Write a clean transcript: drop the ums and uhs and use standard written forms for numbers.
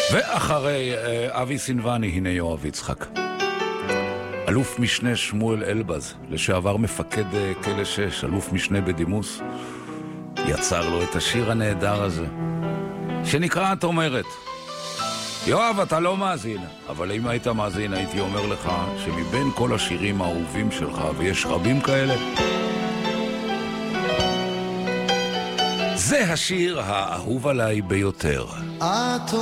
ואחרי אבי סינבני, הנה יואב יצחק. אלוף משנה שמואל אלבז, לשעבר מפקד כלא 6, אלוף משנה בדימוס, יצר לו את השיר הנהדר הזה, שנקרא את אומרת. יואב, אתה לא מאזין, אבל אם היית מאזין הייתי אומר לך שמבין כל השירים האהובים שלך, ויש רבים כאלה, זה השיר האהוב עליי ביותר.